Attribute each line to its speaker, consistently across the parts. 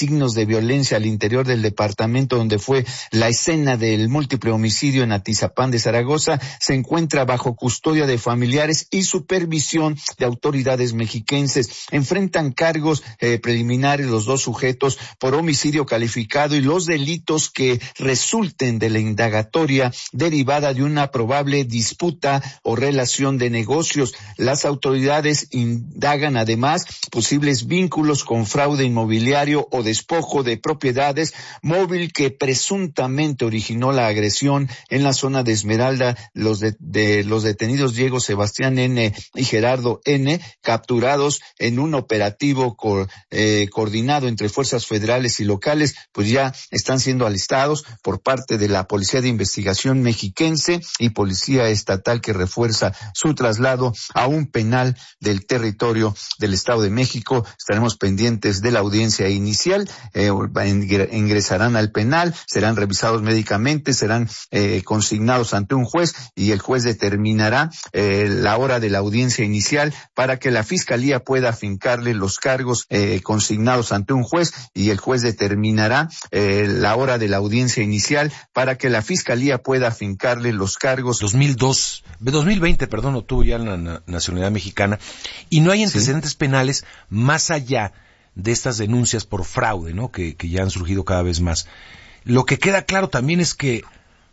Speaker 1: signos de violencia al interior del departamento donde fue la escena del múltiple homicidio en Atizapán de Zaragoza, se encuentra bajo custodia de familiares y supervisión de autoridades mexiquenses. Enfrentan cargos preliminares los dos sujetos por homicidio calificado y los delitos que resulten de la indagatoria derivada de una probable disputa o relación de negocios. Las autoridades indagan además posibles vínculos con fraude inmobiliario o despojo de propiedades, móvil que presuntamente originó la agresión en la zona de Esmeralda. Los detenidos Diego Sebastián N. y Gerardo N., capturados en un operativo coordinado entre fuerzas federales y locales, pues ya están siendo alistados por parte de la Policía de Investigación mexiquense y Policía Estatal, que refuerza su traslado a un penal del territorio del Estado de México. Estaremos pendientes de la audiencia inicial. Ingresarán al penal, serán revisados médicamente, serán consignados ante un juez y el juez determinará la hora de la audiencia inicial para que la Fiscalía pueda afincarle los cargos consignados ante un juez y el juez determinará la hora de la audiencia inicial para que la Fiscalía pueda afincarle los cargos.
Speaker 2: 2020, obtuvo ya la nacionalidad mexicana y no hay antecedentes penales más allá de estas denuncias por fraude, ¿no? Que ya han surgido cada vez más. Lo que queda claro también es que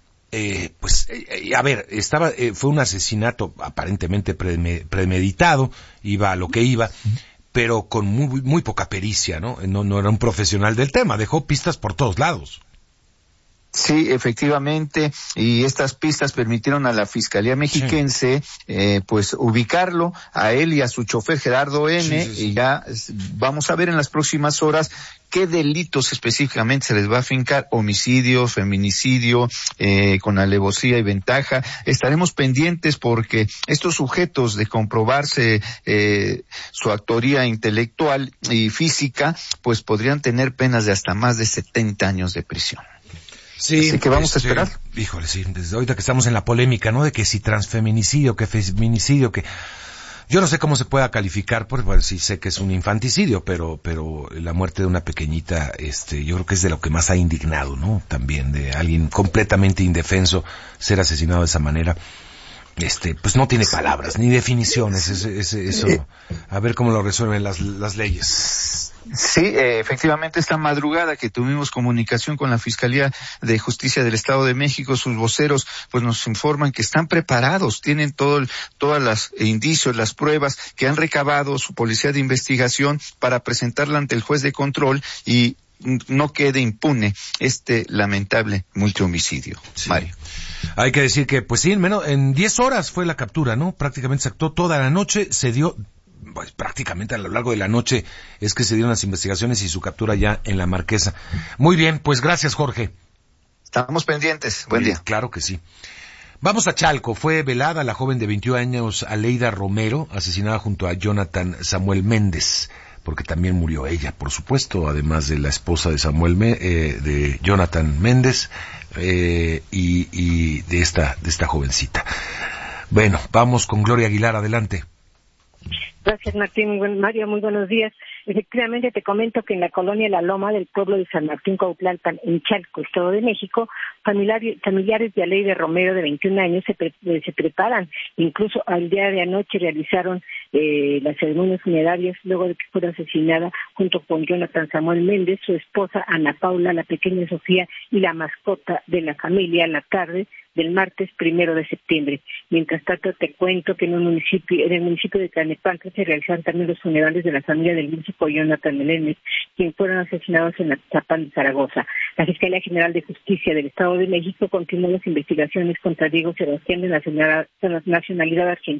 Speaker 2: fue un asesinato aparentemente premeditado, iba a lo que iba, pero con muy, muy poca pericia, ¿no? No era un profesional del tema, dejó pistas por todos lados.
Speaker 1: Sí, efectivamente, y estas pistas permitieron a la Fiscalía mexiquense pues ubicarlo, a él y a su chofer Gerardo N. Y ya vamos a ver en las próximas horas qué delitos específicamente se les va a afincar: homicidio, feminicidio, con alevosía y ventaja. Estaremos pendientes porque estos sujetos, de comprobarse su autoría intelectual y física, pues podrían tener penas de hasta más de 70 años de prisión.
Speaker 2: Sí,
Speaker 1: así que vamos a esperar.
Speaker 2: Híjole, sí, desde ahorita que estamos en la polémica, ¿no? De que si transfeminicidio, que feminicidio, que... Yo no sé cómo se pueda calificar, porque bueno, sí sé que es un infanticidio, pero la muerte de una pequeñita, yo creo que es de lo que más ha indignado, ¿no? También de alguien completamente indefenso ser asesinado de esa manera. Pues no tiene palabras ni definiciones, eso. A ver cómo lo resuelven las leyes.
Speaker 1: Sí, efectivamente, esta madrugada que tuvimos comunicación con la Fiscalía de Justicia del Estado de México, sus voceros pues nos informan que están preparados, tienen todas las indicios, las pruebas que han recabado su Policía de Investigación para presentarla ante el juez de control y no quede impune este lamentable multihomicidio. Sí. Mario.
Speaker 2: Hay que decir que, pues sí, en 10 horas fue la captura, ¿no? Prácticamente se actuó toda la noche, se dio, pues prácticamente a lo largo de la noche es que se dieron las investigaciones y su captura ya en La Marquesa. Muy bien, pues gracias, Jorge.
Speaker 1: Estamos pendientes. Buen día.
Speaker 2: Claro que sí. Vamos a Chalco. Fue velada la joven de 21 años, Aleida Romero, asesinada junto a Jonathan Samuel Méndez, porque también murió ella, por supuesto, además de la esposa de de Jonathan Méndez, y de esta jovencita. Bueno, vamos con Gloria Aguilar, adelante.
Speaker 3: Gracias, Martín. Mario, muy buenos días. Efectivamente, te comento que en la colonia La Loma del pueblo de San Martín Cuautlalpan, en Chalco, Estado de México, familiares de Aleida Romero, de 21 años, se preparan. Incluso al día de anoche realizaron las ceremonias funerarias luego de que fuera asesinada junto con Jonathan Samuel Méndez, su esposa Ana Paula, la pequeña Sofía y la mascota de la familia, la tarde del martes 1 de septiembre. Mientras tanto, te cuento que en el municipio de Tlalnepantla se realizaron también los funerales de la familia del músico Jonathan Meléndez, quienes fueron asesinados en Atizapán de Zaragoza. La Fiscalía General de Justicia del Estado de México continuó las investigaciones contra Diego Sebastián, de nacionalidad argentina,